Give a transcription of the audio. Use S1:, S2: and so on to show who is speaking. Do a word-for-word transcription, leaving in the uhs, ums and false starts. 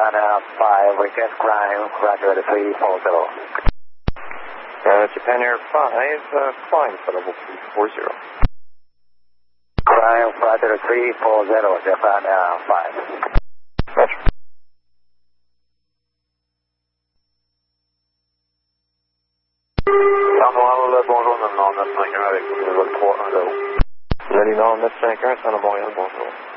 S1: Japan Air five, request climb, Roger three four zero.
S2: Uh, Japan Air five, uh, climb for level three four zero.
S1: Climb, Roger three four zero, Japan Air five.
S2: Roger. Letting on, that's Sankar, Santa Moya, bonjour.